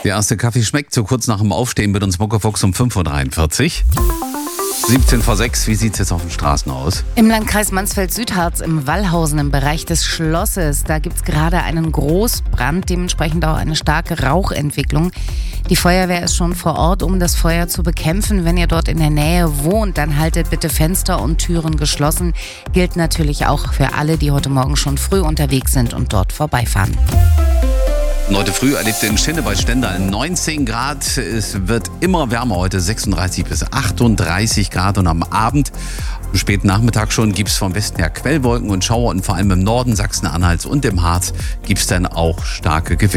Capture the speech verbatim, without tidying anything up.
Der erste Kaffee schmeckt so kurz nach dem Aufstehen mit uns Muckefuchs um fünf Uhr dreiundvierzig. siebzehn vor sechs, wie sieht es jetzt auf den Straßen aus? Im Landkreis Mansfeld-Südharz im Wallhausen im Bereich des Schlosses, da gibt es gerade einen Großbrand, dementsprechend auch eine starke Rauchentwicklung. Die Feuerwehr ist schon vor Ort, um das Feuer zu bekämpfen. Wenn ihr dort in der Nähe wohnt, dann haltet bitte Fenster und Türen geschlossen. Gilt natürlich auch für alle, die heute Morgen schon früh unterwegs sind und dort vorbeifahren. Heute früh erlebte in Schinne bei Stendal neunzehn Grad. Es wird immer wärmer heute, sechsunddreißig bis achtunddreißig Grad. Und am Abend, am späten Nachmittag schon, gibt es vom Westen her Quellwolken und Schauer. Und vor allem im Norden Sachsen-Anhalts und im Harz gibt es dann auch starke Gewitter.